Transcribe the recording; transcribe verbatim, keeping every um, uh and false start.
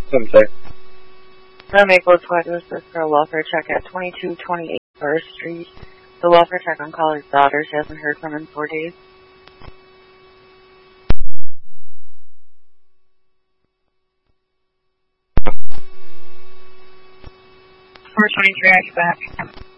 seven six. The Maple Squad to assist for a welfare check at twenty-two twenty-eight First Street. The welfare check on caller's daughter. She hasn't heard from in four days. four twenty-three, I get back.